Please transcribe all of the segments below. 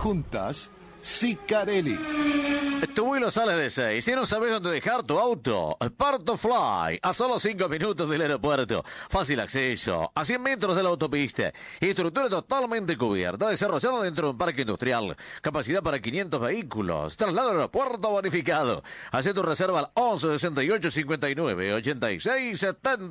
juntas, Sicarelli. Tu vuelo sale de 6. Si no sabes dónde dejar tu auto, Parto Fly, a solo 5 minutos del aeropuerto. Fácil acceso, a 100 metros de la autopista. Estructura totalmente cubierta, desarrollada dentro de un parque industrial. Capacidad para 500 vehículos. Traslado al aeropuerto bonificado. Haz tu reserva al 11 68 59 86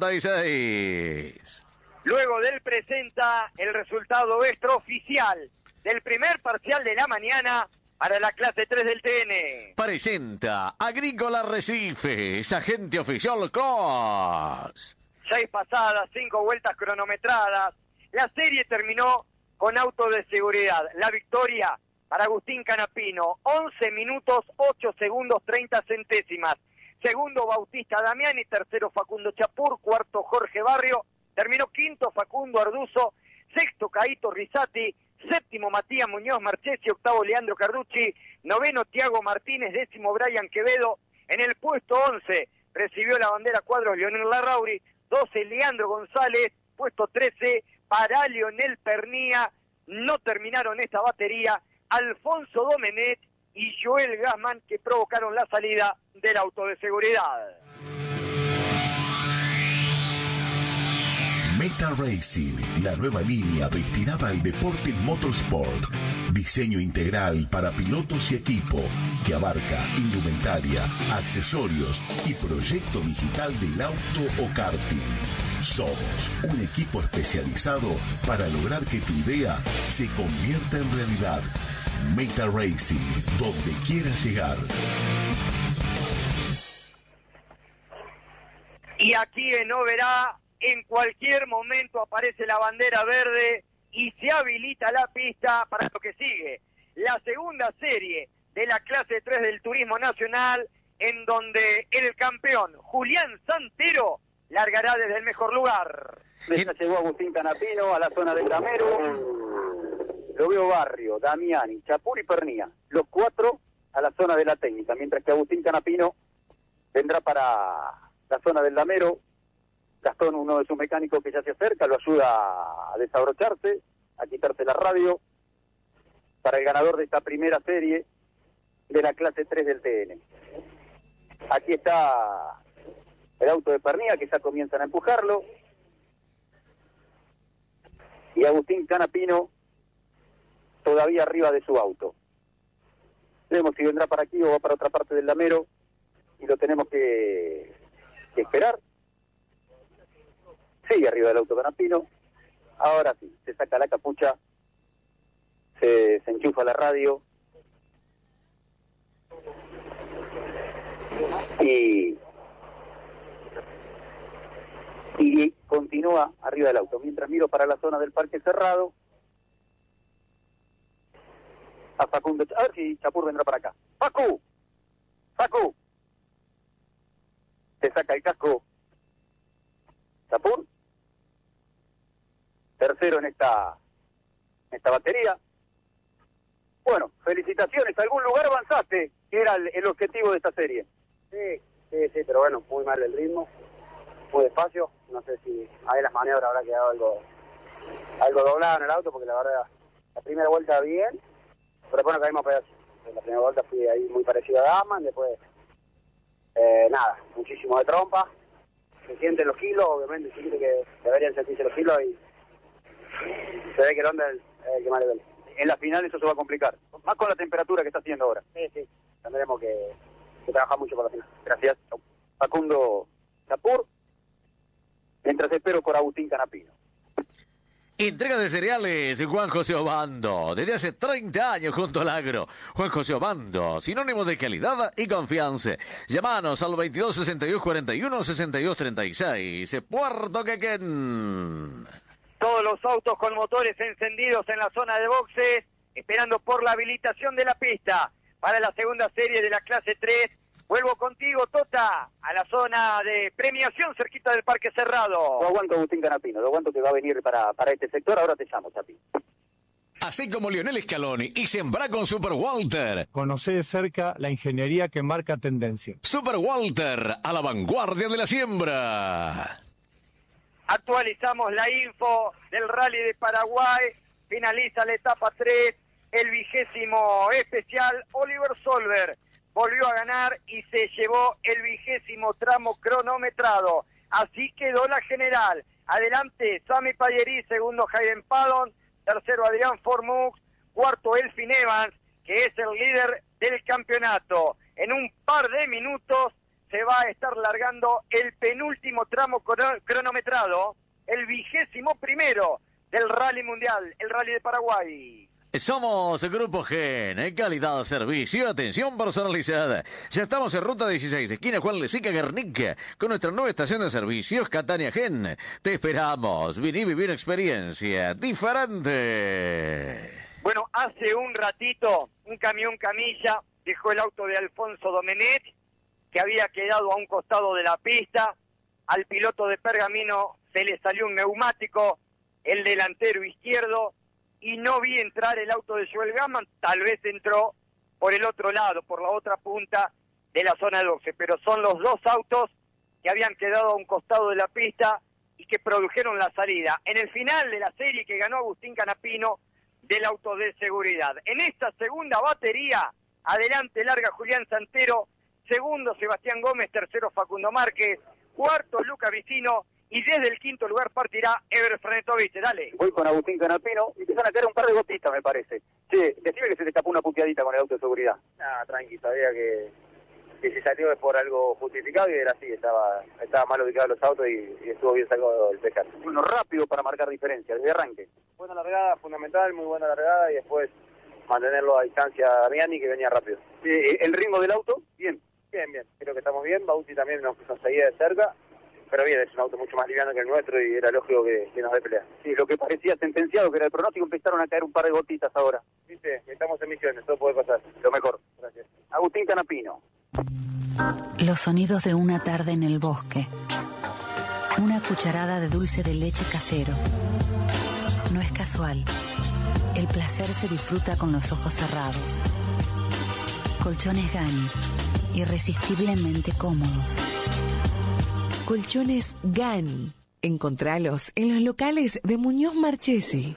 76. Luego del presenta el resultado extraoficial del primer parcial de la mañana para la clase 3 del TN. Presenta Agrícola Recifes, agente oficial Cross. 6 pasadas, 5 vueltas cronometradas. La serie terminó con auto de seguridad. La victoria para Agustín Canapino. 11 minutos, 8 segundos, 30 centésimas. Segundo, Bautista Damiani. Tercero, Facundo Chapur. Cuarto, Jorge Barrio. Terminó quinto, Facundo Arduzo. Sexto, Caíto Risati. Séptimo, Matías Muñoz Marchesi. Octavo, Leandro Carducci. Noveno, Tiago Martínez. Décimo, Brian Quevedo. En el puesto 11 recibió la bandera cuadros Leonel Larrauri. 12, Leandro González. Puesto 13 para Leonel Pernía. No terminaron esta batería Alfonso Domenet y Joel Gassman, que provocaron la salida del auto de seguridad. Meta Racing, la nueva línea destinada al deporte motorsport. Diseño integral para pilotos y equipo que abarca indumentaria, accesorios y proyecto digital del auto o karting. Somos un equipo especializado para lograr que tu idea se convierta en realidad. Meta Racing, donde quieras llegar. Y aquí en Oberá, en cualquier momento aparece la bandera verde y se habilita la pista para lo que sigue. La segunda serie de la clase 3 del Turismo Nacional, en donde el campeón Julián Santero largará desde el mejor lugar. Ya llegó Agustín Canapino a la zona del Damero. Lo veo Barrio, Damiani, Chapur y Pernía. Los 4 a la zona de la técnica, mientras que Agustín Canapino vendrá para la zona del Damero. Gastón, uno de sus mecánicos que ya se acerca, lo ayuda a desabrocharse, a quitarse la radio, para el ganador de esta primera serie de la clase 3 del TN. Aquí está el auto de Pernía, que ya comienzan a empujarlo, y Agustín Canapino todavía arriba de su auto. Vemos si vendrá para aquí o va para otra parte del Damero, y lo tenemos que esperar. Sigue arriba del auto Canapino. Ahora sí, se saca la capucha, se enchufa la radio y continúa arriba del auto. Mientras miro para la zona del parque cerrado, a Facundo, a ver si Chapur vendrá para acá. ¡Facu! Se saca el casco Chapur, tercero en esta batería. Bueno, felicitaciones, a algún lugar avanzaste, que era el objetivo de esta serie. Sí, pero bueno, muy mal el ritmo, muy despacio. No sé si ahí las maniobras habrá quedado algo doblado en el auto, porque la verdad, la primera vuelta bien, pero bueno, caímos a pedazos. La primera vuelta fui ahí muy parecido a Daman, después nada, muchísimo de trompa. Se sienten los kilos, obviamente, se siente que deberían sentirse los kilos y se ve que el Honda es el que más le duele. En la final eso se va a complicar, más con la temperatura que está haciendo ahora. Sí, tendremos que trabajar mucho por la final. Gracias, Facundo Chapur, mientras espero por Agustín Canapino. Entrega de cereales, Juan José Obando. Desde hace 30 años junto al agro. Juan José Obando, sinónimo de calidad y confianza. Llámanos al 22 62 41 62 36. Puerto Quequén. Todos los autos con motores encendidos en la zona de boxes, esperando por la habilitación de la pista para la segunda serie de la clase 3. Vuelvo contigo, Tota, a la zona de premiación cerquita del Parque Cerrado. Lo aguanto, Agustín Canapino, lo aguanto que va a venir para este sector. Ahora te llamo, Chapi. Así como Lionel Scaloni y sembrá con Super Walter. Conocé de cerca la ingeniería que marca tendencia. Super Walter, a la vanguardia de la siembra. Actualizamos la info del Rally de Paraguay. Finaliza la etapa 3. el 20º especial. Oliver Solver volvió a ganar y se llevó el 20º tramo cronometrado. Así quedó la general. Adelante Sami Pallerí, segundo Hayden Paddon, tercero Adrián Formux, cuarto Elfin Evans, que es el líder del campeonato. En un par de minutos se va a estar largando el penúltimo tramo cronometrado, el 21º del Rally Mundial, el Rally de Paraguay. Somos Grupo Gen, calidad, servicio y atención personalizada. Ya estamos en ruta 16, esquina Juan Lezica Guernica, con nuestra nueva estación de servicios, Catania Gen. Te esperamos, vení a vivir una experiencia diferente. Bueno, hace un ratito, un camión camilla dejó el auto de Alfonso Domenet, que había quedado a un costado de la pista. Al piloto de Pergamino se le salió un neumático, el delantero izquierdo, y no vi entrar el auto de Joel Gaman. Tal vez entró por el otro lado, por la otra punta de la zona 12, pero son los dos autos que habían quedado a un costado de la pista y que produjeron la salida. En el final de la serie que ganó Agustín Canapino del auto de seguridad. En esta segunda batería, adelante larga Julián Santero, segundo Sebastián Gómez, tercero Facundo Márquez, cuarto Luca Vicino, y desde el quinto lugar partirá Ever Frenetovich. Dale. Voy con Agustín Canapino y empiezan a caer un par de gotitas, me parece. Che, decime que se te escapó una puteadita con el auto de seguridad. Nada, tranqui, sabía que si salió es por algo justificado y era así, estaba mal ubicado los autos y estuvo bien sacado el pescar. Bueno, rápido para marcar diferencia, desde arranque. Buena largada, fundamental, muy buena largada y después mantenerlo a distancia a Damiani que venía rápido. ¿El ritmo del auto? Bien. Bien, creo que estamos bien, Bauti también nos seguía de cerca. Pero bien, es un auto mucho más liviano que el nuestro y era lógico que nos dé pelea. Sí, lo que parecía sentenciado, que era el pronóstico, empezaron a caer un par de gotitas ahora. Viste, estamos en misiones, todo puede pasar. Lo mejor. Gracias. Agustín Canapino. Los sonidos de una tarde en el bosque. Una cucharada de dulce de leche casero. No es casual. El placer se disfruta con los ojos cerrados. Colchones Gani, irresistiblemente cómodos. Colchones Gani. Encontralos en los locales de Muñoz Marchesi.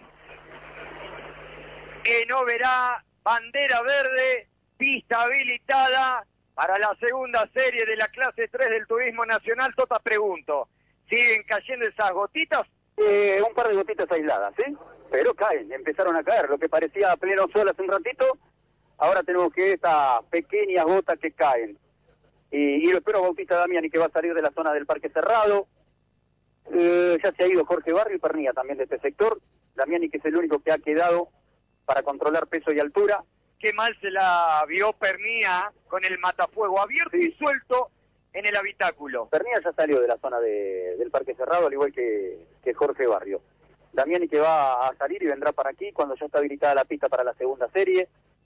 En Oberá, bandera verde, pista habilitada para la segunda serie de la clase 3 del Turismo Nacional. Tota, pregunto, ¿siguen cayendo esas gotitas? Un par de gotitas aisladas, ¿sí? Pero caen, empezaron a caer. Lo que parecía pleno sol hace un ratito, ahora tenemos que estas pequeñas gotas que caen. Y lo espero Bautista Damiani, que va a salir de la zona del Parque Cerrado. Ya se ha ido Jorge Barrio y Pernía también de este sector. Damiani, que es el único que ha quedado para controlar peso y altura. Qué mal se la vio Pernía con el matafuego abierto y suelto en el habitáculo. Pernía ya salió de la zona del Parque Cerrado, al igual que Jorge Barrio. Damiani, que va a salir y vendrá para aquí cuando ya está habilitada la pista para la segunda serie.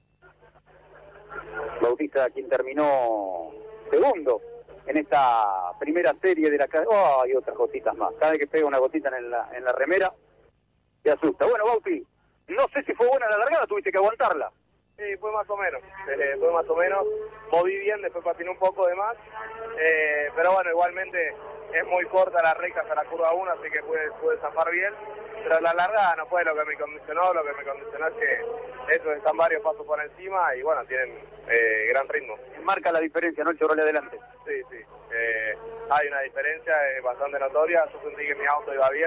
Bautista, quien terminó segundo en esta primera serie de la... hay otras gotitas más. Cada vez que pega una gotita en la remera, te asusta. Bueno, Bauti, no sé si fue buena la largada, tuviste que aguantarla. Sí, fue más o menos. Moví bien, después patiné un poco de más. Pero bueno, igualmente es muy corta la recta hasta la curva 1, así que pude zafar bien. Pero la largada no fue lo que me condicionó. Lo que me condicionó es que estos están varios pasos por encima y bueno, tienen gran ritmo. Marca la diferencia, ¿no? El Chevrolet adelante. Sí. Hay una diferencia bastante notoria. Yo sentí que mi auto iba bien.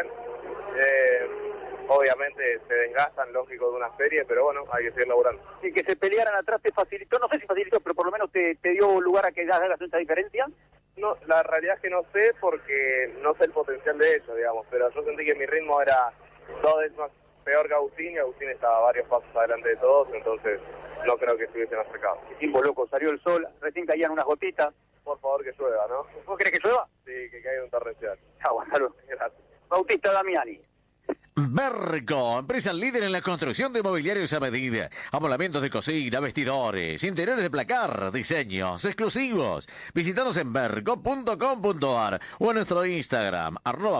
Obviamente se desgastan, lógico, de una serie, pero bueno, hay que seguir laburando. Y que se pelearan atrás te facilitó, no sé si facilitó, pero por lo menos te dio lugar a que hagas esa diferencia. No, la realidad es que no sé, porque no sé el potencial de ellos, digamos, pero yo sentí que mi ritmo era 2 décimas peor que Agustín, y Agustín estaba varios pasos adelante de todos, entonces no creo que se hubiesen acercado. Qué tiempo loco, salió el sol, recién caían unas gotitas. Por favor que llueva, ¿no? ¿Vos crees que llueva? Sí, que caiga un torrencial. Aguantalo. Gracias. Bautista Damiani. Berco, empresa líder en la construcción de mobiliarios a medida, amoblamientos de cocina, vestidores, interiores de placar, diseños exclusivos. Visítanos en berco.com.ar o en nuestro Instagram,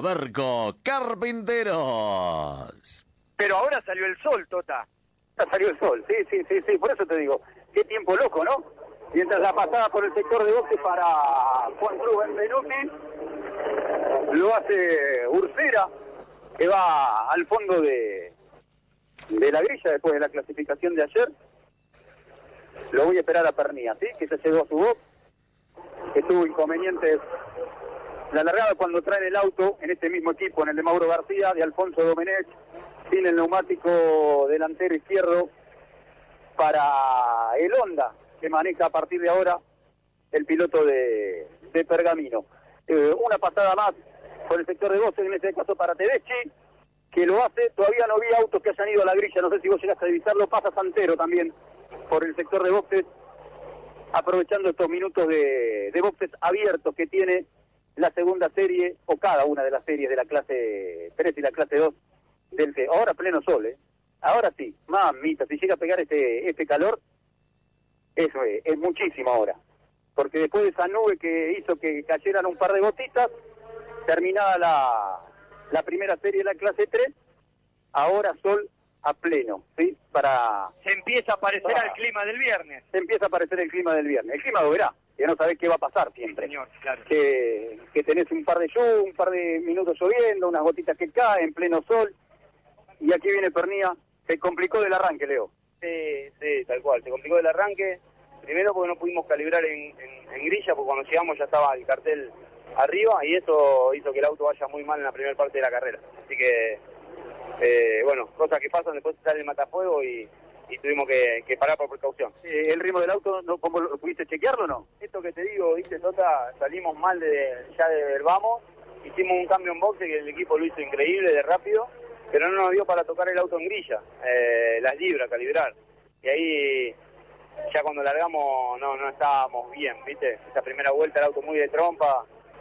@bercocarpinteros. Pero ahora salió el sol, Tota. Ya salió el sol, sí, por eso te digo, qué tiempo loco, ¿no? Mientras la pasada por el sector de boxe para Juan Cruz Benvenuti, lo hace Ursera, que va al fondo de de la grilla después de la clasificación de ayer. Lo voy a esperar a Pernía, ¿sí? Que se llegó a su box, que tuvo inconvenientes la largada cuando traen el auto en este mismo equipo, en el de Mauro García, de Alfonso Domenech, sin el neumático delantero izquierdo para el Honda, que maneja a partir de ahora el piloto de Pergamino. Una pasada más por el sector de boxes, en este caso para Tedeschi, que lo hace. Todavía no vi autos que hayan ido a la grilla, no sé si vos llegaste a divisarlo. Pasa Santero también por el sector de boxes, aprovechando estos minutos de boxes abiertos que tiene la segunda serie, o cada una de las series de la clase 3 y la clase 2 del T. Ahora pleno sol, ahora sí, mamita, si llega a pegar este calor, eso es muchísimo ahora, porque después de esa nube que hizo que cayeran un par de gotitas, terminada la primera serie de la clase 3, ahora sol a pleno, ¿sí? Se empieza a aparecer el clima del viernes. Se empieza a aparecer el clima del viernes. El clima lo verá, que no sabés qué va a pasar siempre. Sí, señor, claro. Que tenés un par de minutos lloviendo, unas gotitas que caen, pleno sol, y aquí viene Pernía. Se complicó del arranque, Leo. Sí, tal cual. Se complicó del arranque. Primero porque no pudimos calibrar en grilla, porque cuando llegamos ya estaba el cartel arriba, y eso hizo que el auto vaya muy mal en la primera parte de la carrera. Así que, bueno, cosas que pasan, después sale el matafuego y tuvimos que parar por precaución. ¿El ritmo del auto, cómo lo pudiste chequearlo o no? Esto que te digo, viste, Tota, salimos mal ya del vamos, hicimos un cambio en boxe que el equipo lo hizo increíble, de rápido, pero no nos dio para tocar el auto en grilla, las libras, calibrar. Y ahí, ya cuando largamos, no estábamos bien, viste, esa primera vuelta el auto muy de trompa,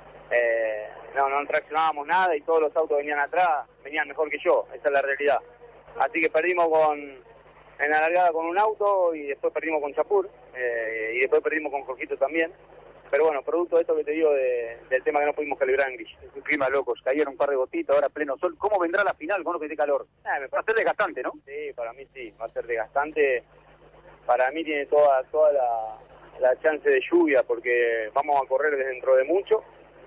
no traccionábamos nada y todos los autos venían atrás, venían mejor que yo, esa es la realidad. Así que perdimos en la largada con un auto y después perdimos con Chapur y después perdimos con Jorgito también. Pero bueno, producto de esto que te digo del tema que no pudimos calibrar en grilla. Es un clima locos, cayeron un par de gotitas, ahora pleno sol. ¿Cómo vendrá la final con lo que tiene calor? Va a ser desgastante, ¿no? Sí, para mí sí, va a ser desgastante. Para mí tiene toda la chance de lluvia porque vamos a correr dentro de mucho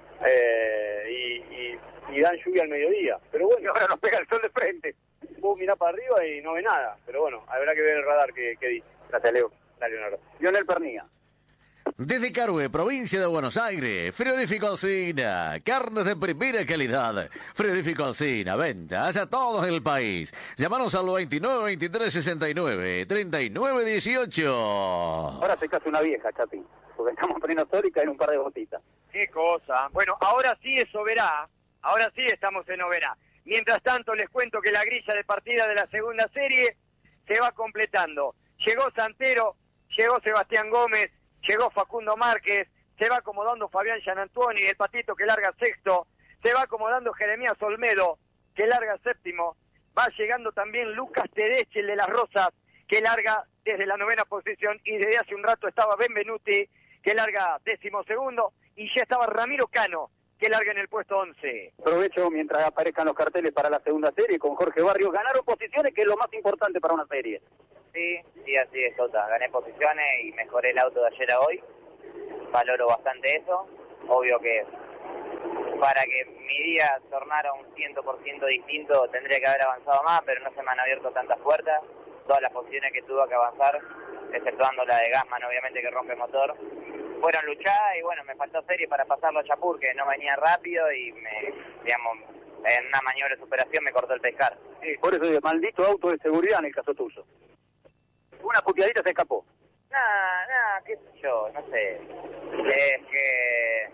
y dan lluvia al mediodía. Pero bueno, ahora nos pega el sol de frente. Vos mirás para arriba y no ve nada, pero bueno, habrá que ver el radar que dice. Gracias, Leo. Dale, un abrazo. Lionel Pernía. Desde Carhue, provincia de Buenos Aires, Frigorífico Alsina, carnes de primera calidad. Frigorífico Alsina, ventas a todos el país. Llámanos al 29 23 69 39 18. Ahora se casa una vieja, Chapi, porque estamos poniendo sol y caen un par de gotitas. Qué cosa. Bueno, ahora sí eso verá. Ahora sí estamos en Oberá. Mientras tanto, les cuento que la grilla de partida de la segunda serie se va completando. Llegó Santero, llegó Sebastián Gómez, llegó Facundo Márquez, se va acomodando Fabián Gianantuoni, el patito que larga sexto, se va acomodando Jeremías Olmedo, que larga séptimo, va llegando también Lucas Tedeschi, el de las Rosas, que larga desde la 9ª posición, y desde hace un rato estaba Benvenuti, que larga 12º, y ya estaba Ramiro Cano, que larga en el puesto 11. Aprovecho mientras aparezcan los carteles para la segunda serie con Jorge Barrios. Ganaron posiciones, que es lo más importante para una serie. Sí, así es, Tota. Gané posiciones y mejoré el auto de ayer a hoy. Valoro bastante eso. Obvio que para que mi día tornara un 100% distinto tendría que haber avanzado más, pero no se me han abierto tantas puertas. Todas las posiciones que tuve que avanzar, exceptuando la de Gassman, obviamente, que rompe motor, fueron luchadas y bueno, me faltó serie para pasarlo a Chapur, que no venía rápido y en una maniobra de superación me cortó el pescar. Sí, por eso digo, maldito auto de seguridad en el caso tuyo. Una puteadita se escapó. Nada, qué sé yo, no sé. Es que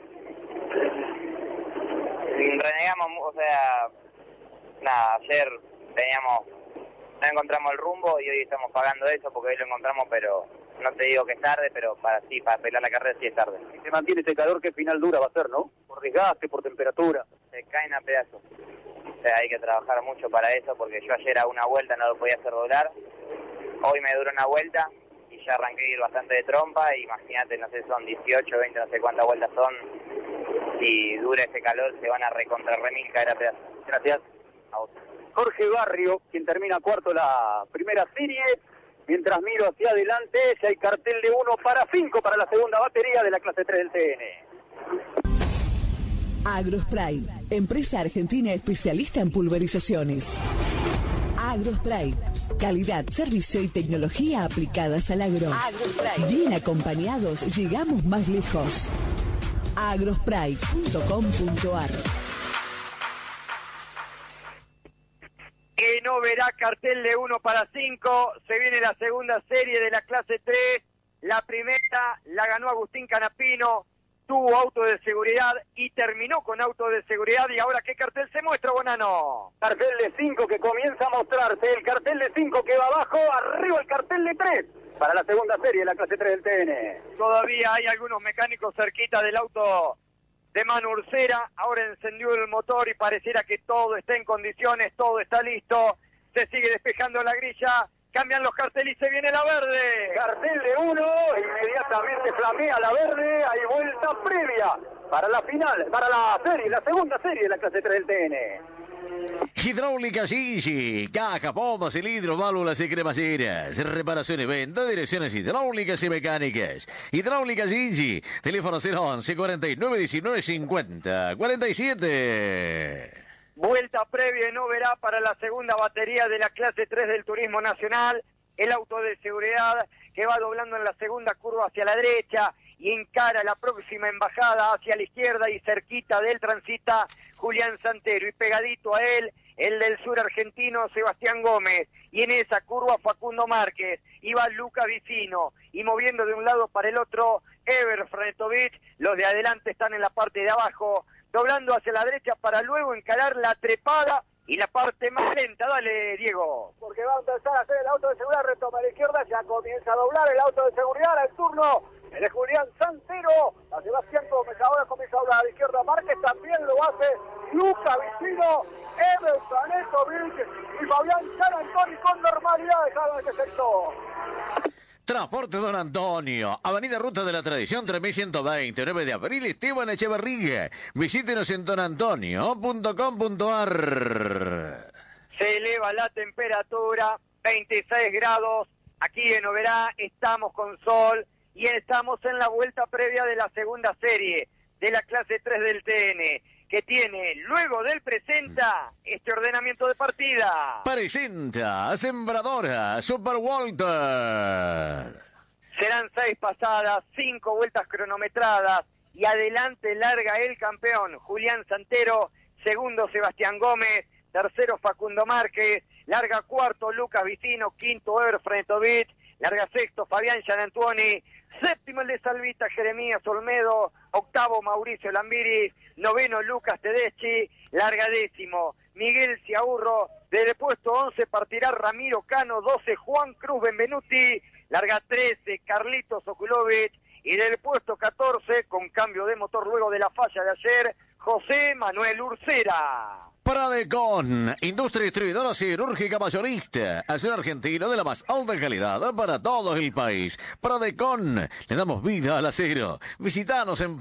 renegamos, o sea, ayer no encontramos el rumbo y hoy estamos pagando eso porque hoy lo encontramos, pero no te digo que es tarde, pero para pelear la carrera sí es tarde. Si se mantiene este calor, ¿qué final dura va a ser, no? Por desgaste, por temperatura. Se caen a pedazos. O sea, hay que trabajar mucho para eso porque yo ayer a una vuelta no lo podía hacer doblar. Hoy me duró una vuelta y ya arranqué a ir bastante de trompa. Imagínate, no sé, son 18, 20, no sé cuántas vueltas son. Si dura ese calor, se van a remil caer a pedazos. Gracias. A vos. Jorge Barrio, quien termina cuarto la primera serie. Mientras miro hacia adelante, ya hay cartel de 1-5 para la segunda batería de la clase 3 del TN. Agrospray, empresa argentina especialista en pulverizaciones. AgroSpray. Calidad, servicio y tecnología aplicadas al agro. AgroSpray. Bien acompañados, llegamos más lejos. agrospray.com.ar. Que no verá cartel de 1 para 5. Se viene la segunda serie de la clase 3. La primera la ganó Agustín Canapino. Tuvo auto de seguridad y terminó con auto de seguridad. ¿Y ahora qué cartel se muestra, Bonano? Cartel de 5 que comienza a mostrarse. El cartel de 5 que va abajo. Arriba el cartel de 3. Para la segunda serie de la clase 3 del TN. Todavía hay algunos mecánicos cerquita del auto de Manu Ursera. Ahora encendió el motor y pareciera que todo está en condiciones, todo está listo. Se sigue despejando la grilla. Cambian los carteles y se viene la verde. Cartel de 1, inmediatamente flamea la verde. Hay vuelta previa para la final, para la serie, la segunda serie de la clase 3 del TN. Hidráulica Gigi, caja, pompa, cilindros, válvulas y cremalleras, reparación y venta, direcciones hidráulicas y mecánicas. Hidráulica Gigi, teléfono 011 49 19 50 47. Vuelta previa y no verá para la segunda batería de la clase 3 del Turismo Nacional. El auto de seguridad que va doblando en la segunda curva hacia la derecha y encara la próxima embajada hacia la izquierda, y cerquita de él transita Julián Santero y pegadito a él el del sur argentino Sebastián Gómez, y en esa curva Facundo Márquez, y va Lucas Vicino, y moviendo de un lado para el otro Ever Fretovic. Los de adelante están en la parte de abajo, doblando hacia la derecha para luego encarar la trepada y la parte más lenta. Dale, Diego. Porque va a empezar a hacer el auto de seguridad, retoma a la izquierda, ya comienza a doblar el auto de seguridad, el turno de Julián Santero, a Sebastián Gómez, ahora comienza a doblar a la izquierda Márquez, también lo hace Lucas Vicino, Ever Fretovic y Fabián San Antonio con normalidad dejaron este sector. Transporte Don Antonio, Avenida Ruta de la Tradición 3120, 9 de abril, Esteban Echeverría. Visítenos en donantonio.com.ar. Se eleva la temperatura, 26 grados, aquí en Oberá, estamos con sol y estamos en la vuelta previa de la segunda serie de la clase 3 del TN, que tiene, luego del presenta, este ordenamiento de partida. Presenta, Sembradora, Super Walter. Serán 6 pasadas, 5 vueltas cronometradas, y adelante larga el campeón, Julián Santero, segundo Sebastián Gómez, tercero Facundo Márquez, larga cuarto Lucas Vicino, quinto Ever Fretovic, larga sexto Fabián Gianantuoni, séptimo el de Salvita Jeremías Olmedo, octavo Mauricio Lambiris, noveno Lucas Tedeschi, larga décimo Miguel Ciaurro, desde el puesto 11 partirá Ramiro Cano, 12 Juan Cruz Benvenuti, larga 13 Carlitos Okulovic, y del puesto 14, con cambio de motor luego de la falla de ayer, José Manuel Ursera. Pradecon, industria distribuidora cirúrgica mayorista, acero argentino de la más alta calidad para todo el país. Pradecon, le damos vida al acero. Visítanos en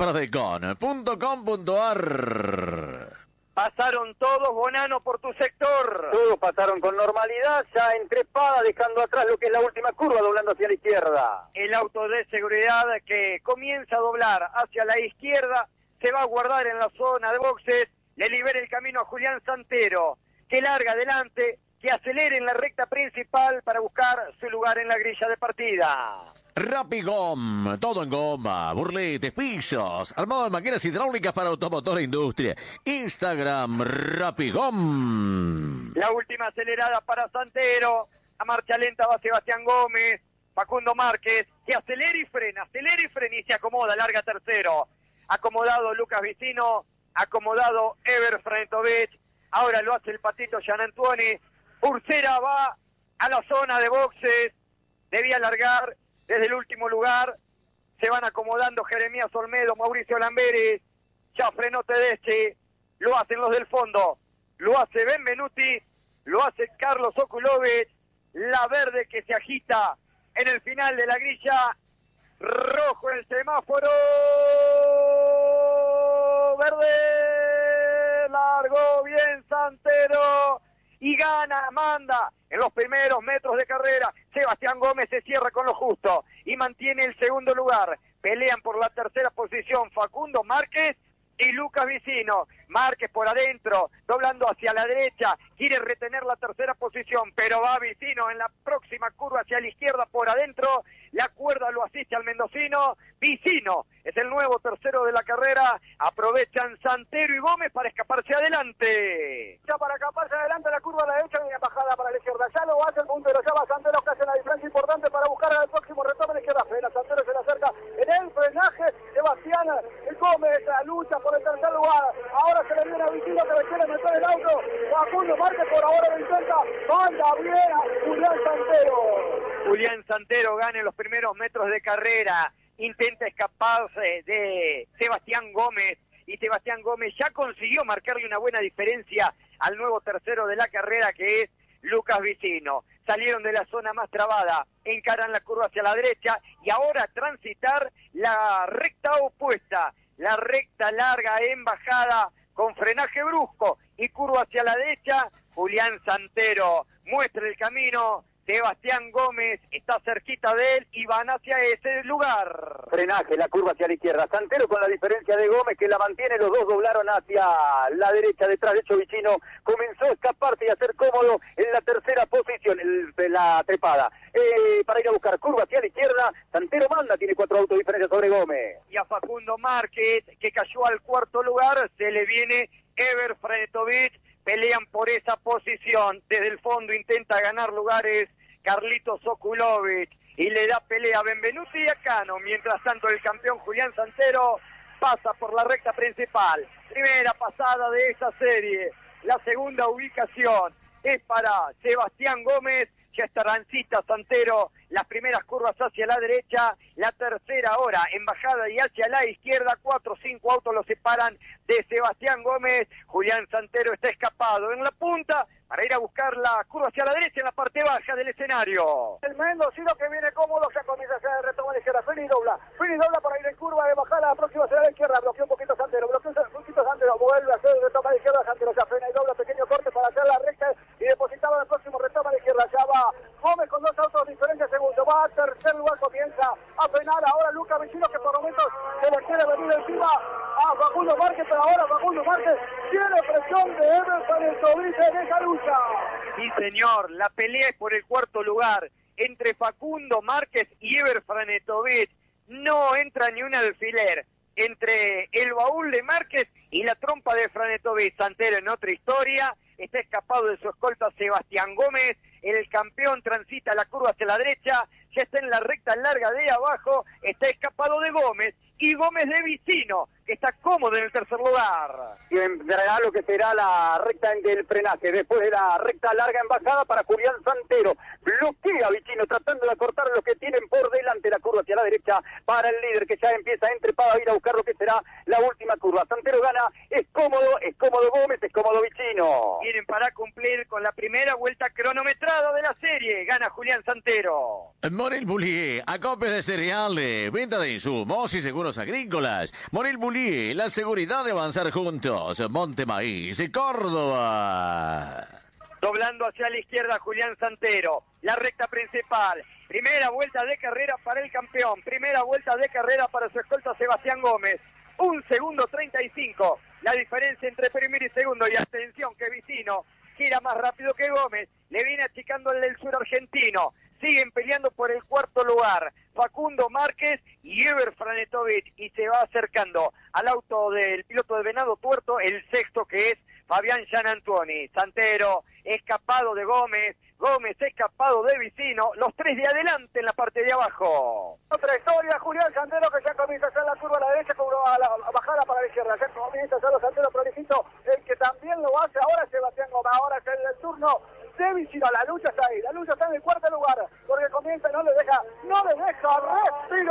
pradecon.com.ar. Pasaron todos, Bonano, por tu sector. Todos pasaron con normalidad, ya entrepada, dejando atrás lo que es la última curva, doblando hacia la izquierda. El auto de seguridad que comienza a doblar hacia la izquierda, se va a guardar en la zona de boxes, le libera el camino a Julián Santero, que larga adelante, que acelere en la recta principal para buscar su lugar en la grilla de partida. Rapigom, todo en goma, burletes, pisos, armado de máquinas hidráulicas para automotor e industria. Instagram, Rapigom. La última acelerada para Santero, a marcha lenta va Sebastián Gómez, Facundo Márquez, que acelera y frena y se acomoda, larga tercero. Acomodado Lucas Vicino, acomodado Ever Fretovic, ahora lo hace el patito Gianantuoni. Ursera va a la zona de boxes, debía largar desde el último lugar, se van acomodando Jeremías Olmedo, Mauricio Lamberis, ya frenó Tedeschi, lo hacen los del fondo, lo hace Benvenuti, lo hace Carlos Okulovic, la verde que se agita en el final de la grilla, rojo el semáforo, verde, largó bien Santero y gana, manda en los primeros metros de carrera. Sebastián Gómez se cierra con lo justo y mantiene el segundo lugar. Pelean por la tercera posición Facundo Márquez y Lucas Vicino. Márquez por adentro, doblando hacia la derecha, quiere retener la tercera posición, pero va Vicino en la próxima curva hacia la izquierda por adentro, la cuerda lo asiste al mendocino, Vicino es el nuevo tercero de la carrera, aprovechan Santero y Gómez para escaparse adelante. Ya para escaparse adelante la curva a la derecha, viene bajada para la izquierda, ya lo hace el puntero, ya va Santero que hace una diferencia importante para buscar al próximo retorno a la izquierda, frena, Santero se le acerca en el frenaje, Sebastián Gómez lucha por el tercer lugar, ahora se le viene a Vicino que le quiere meter el auto, Facundo Márquez por ahora lo intenta, manda bien a Julián Santero. Julián Santero gana en los primeros metros de carrera, intenta escaparse de Sebastián Gómez, y Sebastián Gómez ya consiguió marcarle una buena diferencia al nuevo tercero de la carrera, que es Lucas Vicino. Salieron de la zona más trabada, encaran la curva hacia la derecha y ahora transitar la recta opuesta, la recta larga en bajada con frenaje brusco y curva hacia la derecha. Julián Santero muestra el camino, Sebastián Gómez está cerquita de él y van hacia ese lugar. Frenaje, la curva hacia la izquierda. Santero con la diferencia de Gómez que la mantiene, los dos doblaron hacia la derecha detrás. De hecho, Vicino comenzó a escaparse y a ser cómodo en la tercera posición, la trepada. Para ir a buscar curva hacia la izquierda, Santero manda, tiene 4 autos de diferencia sobre Gómez. Y a Facundo Márquez, que cayó al cuarto lugar, se le viene Ever Franetovic. Pelean por esa posición, desde el fondo intenta ganar lugares Carlitos Sokulovic y le da pelea a Benvenuti y a Cano, mientras tanto el campeón Julián Santero pasa por la recta principal, primera pasada de esta serie, la segunda ubicación es para Sebastián Gómez, ya transita Santero las primeras curvas hacia la derecha, la tercera ahora en bajada y hacia la izquierda, 4 o 5 autos lo separan de Sebastián Gómez. Julián Santero está escapado en la punta para ir a buscar la curva hacia la derecha en la parte baja del escenario. El mendocino que viene cómodo, ya comienza a hacer retoma a la izquierda, Fini dobla para ir en curva de bajada, la próxima será a la izquierda, bloquea un poquito Santero, vuelve a hacer el retoma a la izquierda, Santero ya frena y dobla, pequeño corte para hacer la recta y depositado en el próximo retoma a la izquierda, ya va Gómez con 2 autos de diferencia, segundo, va a tercer lugar, comienza a frenar ahora Lucas Vicino que por momentos se le quiere venir encima a Facundo Márquez, pero ahora Facundo Márquez tiene presión de Emerson en Tobice en esa lucha. Sí señor, la pelea es por el cuarto lugar entre Facundo Márquez y Ever Franetovic, no entra ni un alfiler entre el baúl de Márquez y la trompa de Franetovic. Santero en otra historia, está escapado de su escolta Sebastián Gómez, el campeón transita la curva hacia la derecha, ya está en la recta larga de abajo, está escapado de Gómez, y Gómez de Vicino, que está cómodo en el tercer lugar. Y entrará lo que será la recta del frenaje, después de la recta larga en bajada para Julián Santero. Bloquea Vicino tratando de acortar lo que tienen por delante, la curva hacia la derecha para el líder que ya empieza entrepado a ir a buscar lo que será la última curva. Santero gana, es cómodo Gómez, es cómodo Vicino. Vienen para cumplir con la primera vuelta cronometrada de la serie, gana Julián Santero. Monil Bullier, acopios de cereales, venta de insumos y seguros agrícolas. Monil Bullier, la seguridad de avanzar juntos. Monte Maíz, Córdoba. Doblando hacia la izquierda Julián Santero, la recta principal. Primera vuelta de carrera para el campeón, primera vuelta de carrera para su escolta Sebastián Gómez. 1 segundo 35, la diferencia entre primero y segundo, y atención que Vicino gira más rápido que Gómez, le viene achicando el del sur argentino. Siguen peleando por el cuarto lugar Facundo Márquez y Ever Franetovic, y se va acercando al auto del piloto de Venado Tuerto, el sexto, que es Fabián Gianantuoni. Santero escapado de Gómez, Gómez escapado de Vicino, los tres de adelante en la parte de abajo. Otra historia, Julián Santero que ya comienza a hacer la curva a la derecha, a la bajada para la izquierda, ya comienza a hacer los Santero prolijito, el que también lo hace ahora es Sebastián Gómez, ahora es el turno de Vicino, la lucha está ahí, la lucha está en el cuarto lugar, porque comienza, no le deja respiro,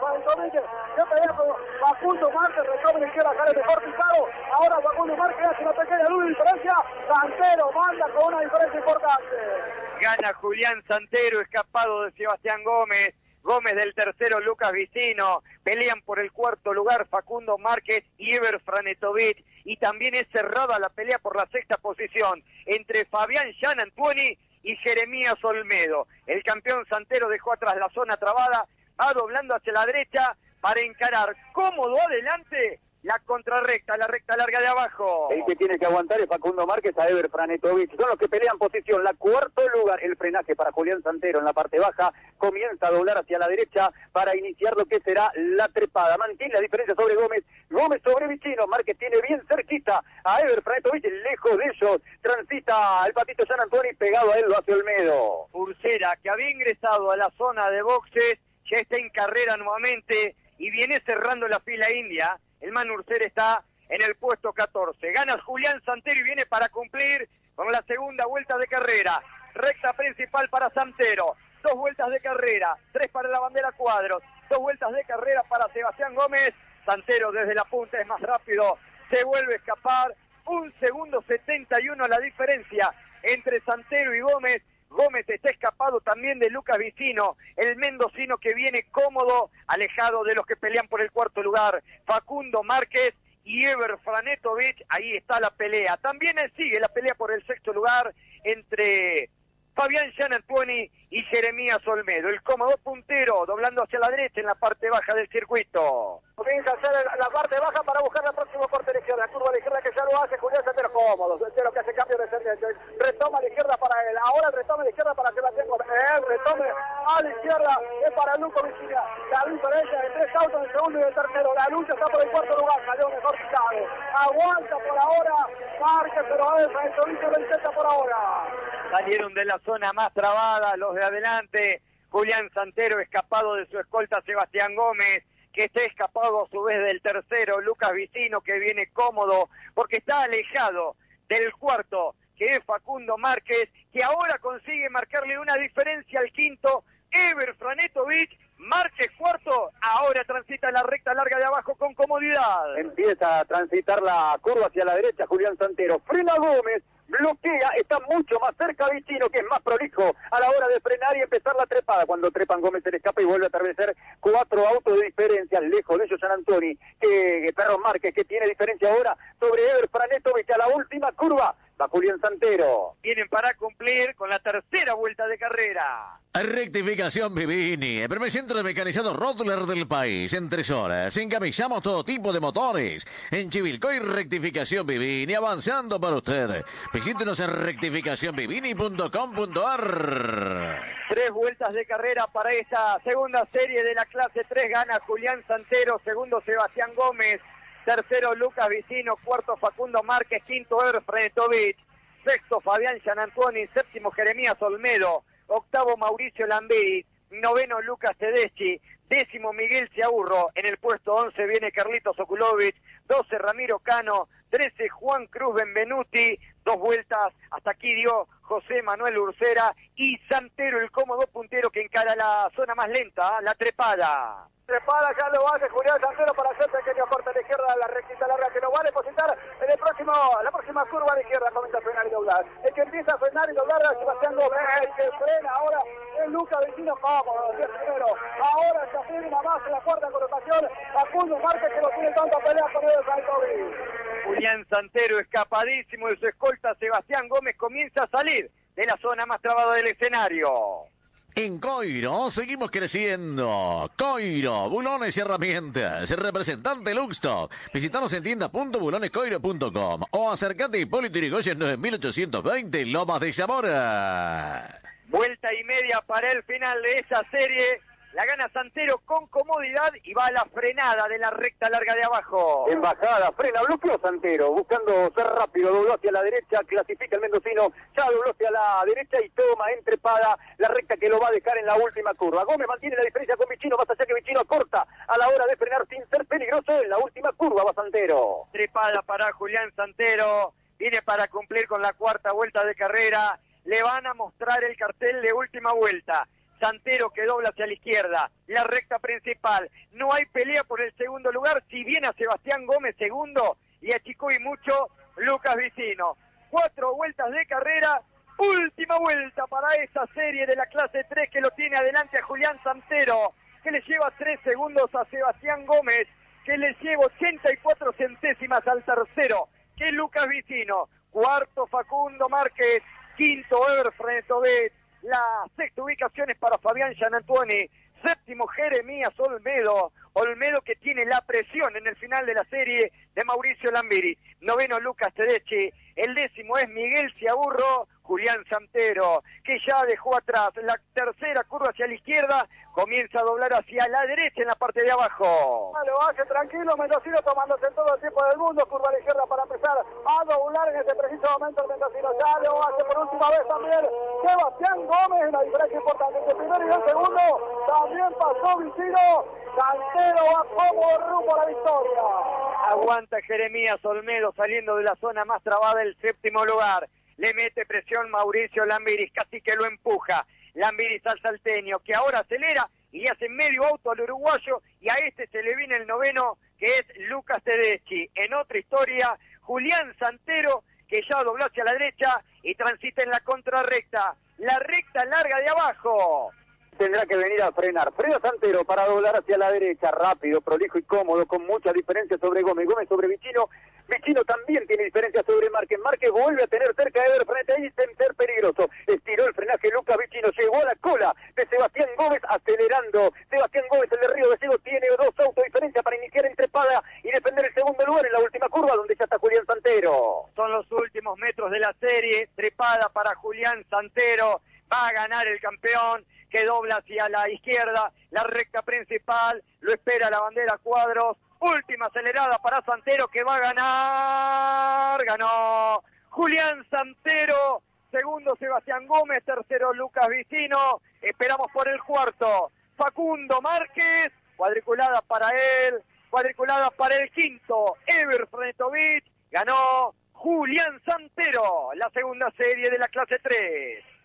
ya pelea con Facundo Márquez, retoma la izquierda, sale mejor pisado, ahora Facundo Márquez hace una pequeña luz de diferencia, Santero manda con una diferencia importante. Gana Julián Santero, escapado de Sebastián Gómez, Gómez del tercero, Lucas Vicino, pelean por el cuarto lugar Facundo Márquez y Ever Franetovic, y también es cerrada la pelea por la sexta posición entre Fabián Gianantuoni y Jeremías Olmedo. El campeón Santero dejó atrás la zona trabada, va doblando hacia la derecha para encarar cómodo adelante la contrarrecta, la recta larga de abajo. El que tiene que aguantar es Facundo Márquez a Ever Franetovic. Son los que pelean posición. La cuarto lugar, el frenaje para Julián Santero en la parte baja. Comienza a doblar hacia la derecha para iniciar lo que será la trepada. Mantiene la diferencia sobre Gómez. Gómez sobre Vicino. Márquez tiene bien cerquita a Ever Franetovic. Lejos de ellos transita el patito San Antonio y pegado a él lo hace Olmedo. Ursera, que había ingresado a la zona de boxes, ya está en carrera nuevamente y viene cerrando la fila india. El Man Ursera está en el puesto 14. Gana Julián Santero y viene para cumplir con la segunda vuelta de carrera. Recta principal para Santero. 2 vueltas de carrera. 3 para la bandera Cuadros. 2 vueltas de carrera para Sebastián Gómez. Santero desde la punta es más rápido. Se vuelve a escapar. 1 segundo 71 la diferencia entre Santero y Gómez. Gómez está escapado también de Lucas Vicino, el mendocino que viene cómodo, alejado de los que pelean por el cuarto lugar. Facundo Márquez y Ever Franetovic, ahí está la pelea. También sigue la pelea por el sexto lugar entre Fabián Gianantuoni y Jeremías Olmedo. El cómodo puntero, doblando hacia la derecha en la parte baja del circuito. Comienza a hacer la parte baja para buscar la próxima corte de izquierda. Curva a la izquierda que ya lo hace Julián Santero cómodo. Santero que hace cambio descendente. Retoma a la izquierda para él. Ahora retoma a la izquierda para Sebastián Gómez. Retome a la izquierda es para Luco Vicina. La diferencia de 3 autos, el segundo y el tercero. La lucha está por el cuarto lugar. Salió mejor quitado. Aguanta por ahora Márquez, pero eso lo intenta por ahora. Salieron de la zona más trabada los de adelante. Julián Santero escapado de su escolta Sebastián Gómez, que está escapado a su vez del tercero, Lucas Vicino, que viene cómodo porque está alejado del cuarto, que es Facundo Márquez, que ahora consigue marcarle una diferencia al quinto, Ever Franetovic. Márquez cuarto, ahora transita la recta larga de abajo con comodidad. Empieza a transitar la curva hacia la derecha Julián Santero. Frena Gómez. Bloquea, está mucho más cerca Vicino, que es más prolijo a la hora de frenar y empezar la trepada. Cuando trepan, Gómez se le escapa y vuelve a atardecer 4 autos de diferencia. Lejos de ellos San Antonio, Perro Márquez, que tiene diferencia ahora sobre Ever Franetovic a la última curva. Va Julián Santero. Vienen para cumplir con la tercera vuelta de carrera. Rectificación Vivini, el primer centro de mecanizado Rottler del país. En 3 horas encamillamos todo tipo de motores. En Chivilcoy, Rectificación Vivini, avanzando para usted. Visítenos en rectificacionvivini.com.ar. 3 vueltas de carrera para esta segunda serie de la clase 3. Gana Julián Santero, segundo Sebastián Gómez, tercero Lucas Vicino, cuarto Facundo Márquez, quinto Ever Franetovic, sexto Fabián Gianantuoni, séptimo Jeremías Olmedo, octavo Mauricio Lamberi, noveno Lucas Tedeschi, décimo Miguel Ciaurro, en el puesto 11 viene Carlitos Okulovic, 12 Ramiro Cano, 13 Juan Cruz Benvenuti, 2 vueltas, hasta aquí dio José Manuel Ursera y Santero, el cómodo puntero que encara la zona más lenta, la trepada. Trepada ya lo hace Julián Santero para hacer pequeño corte a la izquierda, la rectita larga que lo va a depositar en la próxima curva a la izquierda. Comienza a frenar y doblar. El que empieza a frenar y doblar es Sebastián Gómez. El que frena ahora es Lucas Vicino, cómodo, primero. Ahora se afirma más en la cuarta colocación Facundo Márquez, que lo tiene tanta pelea con el Franetovic. Julián Santero escapadísimo de su escolta Sebastián Gómez comienza a salir de la zona más trabada del escenario. En Coiro seguimos creciendo. Coiro, bulones y herramientas. Representante Luxtop. Visítanos en tienda.bulonescoiro.com o acércate a Hipólito Yrigoyen 9820, Lomas de Zamora. Vuelta y media para el final de esa serie. La gana Santero con comodidad y va a la frenada de la recta larga de abajo. En bajada, frena, bloqueó Santero, buscando ser rápido, dobló hacia la derecha, clasifica el mendocino, ya dobló hacia la derecha y toma en trepada la recta que lo va a dejar en la última curva. Gómez mantiene la diferencia con Vicino, más allá que Vicino corta a la hora de frenar sin ser peligroso. En la última curva va Santero. Trepada para Julián Santero, viene para cumplir con la cuarta vuelta de carrera. Le van a mostrar el cartel de última vuelta. Santero que dobla hacia la izquierda, la recta principal, no hay pelea por el segundo lugar, si bien a Sebastián Gómez segundo, y achicó y mucho Lucas Vicino. 4 vueltas de carrera, última vuelta para esa serie de la clase 3 que lo tiene adelante a Julián Santero, que le lleva 3 segundos a Sebastián Gómez, que le lleva 84 centésimas al tercero, que es Lucas Vicino. Cuarto Facundo Márquez, quinto Ever Franetovic. La sexta ubicación es para Fabián Gianantuoni, Séptimo, Jeremías Olmedo. Olmedo que tiene la presión en el final de la serie de Mauricio Lambiri. Noveno, Lucas Tedeschi. El décimo es Miguel Ciaburro. Julián Santero, que ya dejó atrás la tercera curva hacia la izquierda, comienza a doblar hacia la derecha en la parte de abajo. Lo hace tranquilo, Mendocino tomándose todo el tiempo del mundo, curva a la izquierda para empezar a doblar en este preciso momento el Mendocino. Ya lo hace por última vez también Sebastián Gómez, una diferencia importante entre el primero y el segundo. También pasó Vicino, Santero va como rumbo a la victoria. Aguanta Jeremías Olmedo saliendo de la zona más trabada del séptimo lugar. Le mete presión Mauricio Lambiris, casi que lo empuja. Lambiris al salteño, que ahora acelera y hace medio auto al uruguayo, y a este se le viene el noveno, que es Lucas Tedeschi. En otra historia, Julián Santero, que ya dobló hacia la derecha y transita en la contrarrecta. La recta larga de abajo. Tendrá que venir a frenar. Frena Santero para doblar hacia la derecha, rápido, prolijo y cómodo, con mucha diferencia sobre Gómez. Gómez sobre Vicino. Vicino también tiene diferencia sobre Márquez. Márquez vuelve a tener cerca de frente ahí sin ser peligroso. Estiró el frenaje Lucas Vicino. Llegó a la cola de Sebastián Gómez acelerando. Sebastián Gómez, el de Río de Ciego, tiene 2 autos diferencia para iniciar en trepada y defender el segundo lugar en la última curva donde ya está Julián Santero. Son los últimos metros de la serie. Trepada para Julián Santero. Va a ganar el campeón, que dobla hacia la izquierda, la recta principal, lo espera la bandera Cuadros, última acelerada para Santero, que va a ganar, ganó Julián Santero, segundo Sebastián Gómez, tercero Lucas Vicino, esperamos por el cuarto, Facundo Márquez, cuadriculada para él, cuadriculada para el quinto, Ever Fretovich, ganó Julián Santero, la segunda serie de la clase 3.